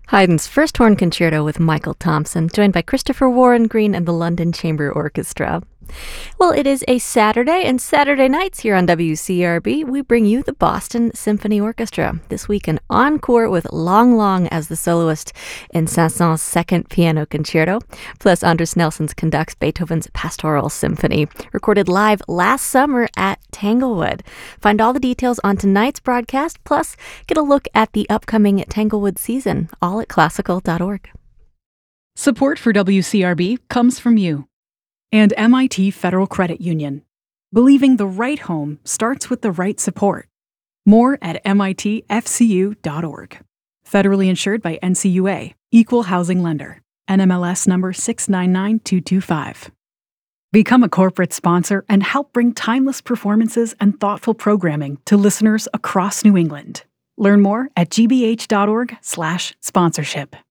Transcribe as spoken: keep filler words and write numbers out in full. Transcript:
Haydn's First Horn Concerto with Michael Thompson, joined by Christopher Warren Green and the London Chamber Orchestra. Well, it is a Saturday, and Saturday nights here on W C R B, we bring you the Boston Symphony Orchestra. This week, an encore with Long Long as the soloist in Saint-Saëns' Second Piano Concerto, plus Andris Nelsons conducts Beethoven's Pastoral Symphony, recorded live last summer at Tanglewood. Find all the details on tonight's broadcast, plus get a look at the upcoming Tanglewood season, all at classical dot org. Support for W C R B comes from you and M I T Federal Credit Union. Believing the right home starts with the right support. More at M I T F C U dot org. Federally insured by N C U A, Equal Housing Lender, N M L S number six nine nine two two five. Become a corporate sponsor and help bring timeless performances and thoughtful programming to listeners across New England. Learn more at g b h dot org slash sponsorship.